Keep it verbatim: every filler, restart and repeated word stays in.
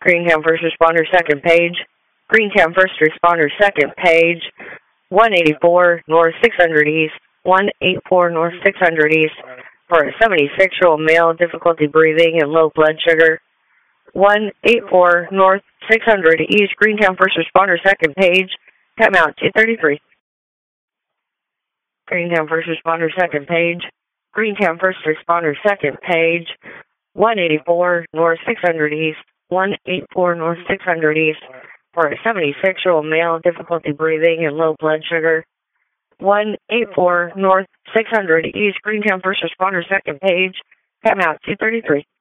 Greentown First Responder, second page. Greentown First Responder, second page. one eighty-four North six hundred East. one eighty-four North six hundred East for a seventy-six-year-old male, difficulty breathing and low blood sugar. one eighty-four North six hundred East. Greentown First Responder, second page. Timeout two thirty-three. Greentown First Responder, second page. Greentown First Responder, second page. one eighty-four North six hundred East. one eighty-four North six hundred East for a seventy-six-year-old male, difficulty breathing and low blood sugar. one eighty-four North six hundred East. Greentown First Responder, second page. Timeout two thirty-three.